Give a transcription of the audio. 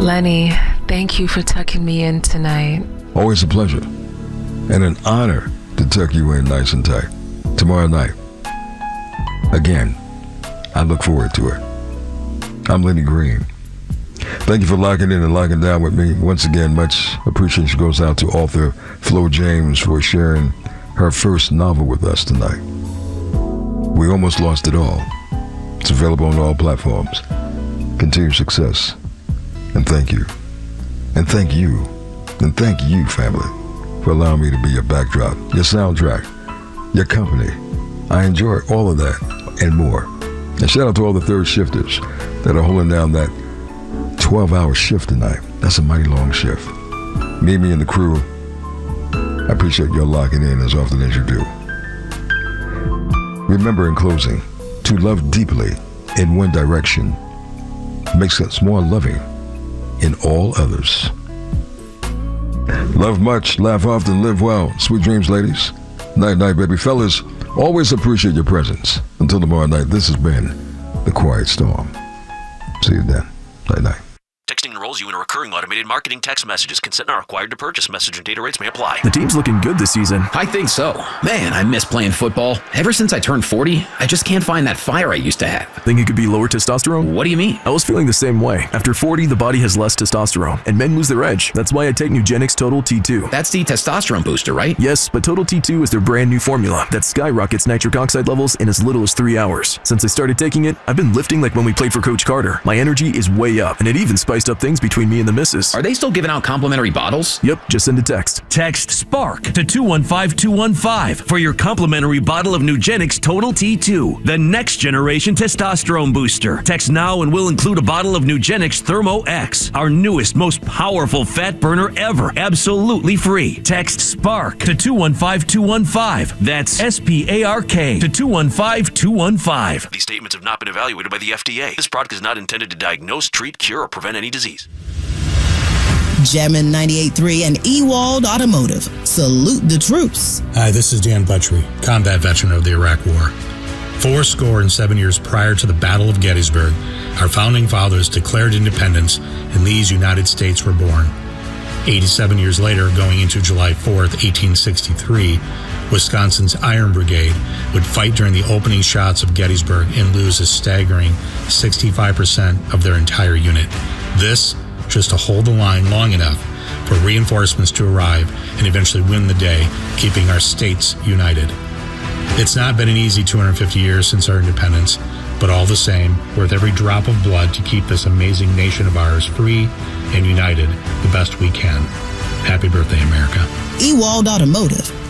Lenny, thank you for tucking me in tonight. Always a pleasure. And an honor to tuck you in nice and tight. Tomorrow night. Again, I look forward to it. I'm Lenny Green. Thank you for locking in and locking down with me. Once again, much appreciation goes out to author Flo James for sharing her first novel with us tonight. We Almost Lost It All. It's available on all platforms. Continued success. And thank you. And thank you. And thank you, family, for allowing me to be your backdrop, your soundtrack, your company. I enjoy all of that and more. And shout out to all the third shifters that are holding down that 12-hour shift tonight. That's a mighty long shift. Mimi and the crew, I appreciate your locking in as often as you do. Remember, in closing, to love deeply in one direction makes us more loving in all others. Love much, laugh often, live well. Sweet dreams, ladies. Night, night, baby. Fellas, always appreciate your presence. Until tomorrow night, this has been The Quiet Storm. See you then. Night, night. Texting enrolls you in a recurring automated marketing text messages. Consent not required to purchase. Message and data rates may apply. The team's looking good this season. I think so. Man, I miss playing football. Ever since I turned 40, I just can't find that fire I used to have. Think it could be lower testosterone? What do you mean? I was feeling the same way. After 40, the body has less testosterone, and men lose their edge. That's why I take Nugenix Total T2. That's the testosterone booster, right? Yes, but Total T2 is their brand new formula that skyrockets nitric oxide levels in as little as 3 hours. Since I started taking it, I've been lifting like when we played for Coach Carter. My energy is way up, and it even spiced up things between me and the missus. Are they still giving out complimentary bottles? Yep, just send a text. Text SPARK to 215-215 for your complimentary bottle of Nugenix Total T2, the next generation testosterone booster. Text now and we'll include a bottle of Nugenix Thermo X, our newest, most powerful fat burner ever, absolutely free. Text SPARK to 215-215. That's SPARK to 215-215. These statements have not been evaluated by the FDA. This product is not intended to diagnose, treat, cure, or prevent any disease. Jammin' 98.3 and Ewald Automotive. Salute the troops. Hi, this is Dan Butchery, combat veteran of the Iraq War. 47 years prior to the Battle of Gettysburg, our founding fathers declared independence and these United States were born. 87 years later, going into July 4th, 1863, Wisconsin's Iron Brigade would fight during the opening shots of Gettysburg and lose a staggering 65% of their entire unit. This just to hold the line long enough for reinforcements to arrive and eventually win the day, keeping our states united. It's not been an easy 250 years since our independence, but all the same, worth every drop of blood to keep this amazing nation of ours free and united the best we can. Happy birthday, America. Ewald Automotive.